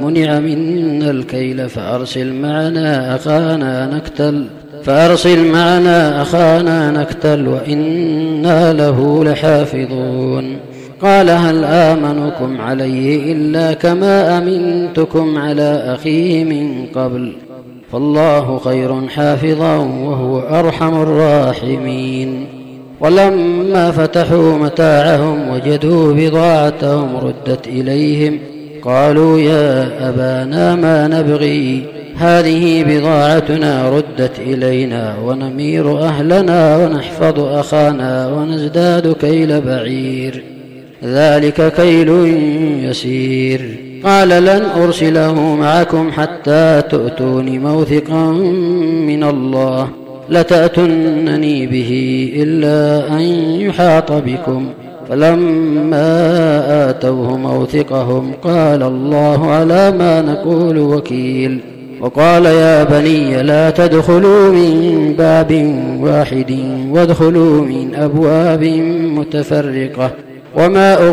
منع منا الكيل فأرسل معنا أخانا نكتل وإنا له لحافظون. قال هل آمنكم عليه إلا كما أمنتكم على أخيه من قبل فالله خير حافظا وهو أرحم الراحمين. ولما فتحوا متاعهم وجدوا بضاعتهم ردت إليهم قالوا يا أبانا ما نبغي هذه بضاعتنا ردت إلينا ونمير أهلنا ونحفظ أخانا ونزداد كيل بعير ذلك كيل يسير. قال لن أرسله معكم حتى تؤتون موثقا من الله لتأتنني به إلا أن يحاط بكم. فلما آتوه موثقهم قال الله على ما نقول وكيل. وقال يا بني لا تدخلوا من باب واحد وادخلوا من أبواب متفرقة وما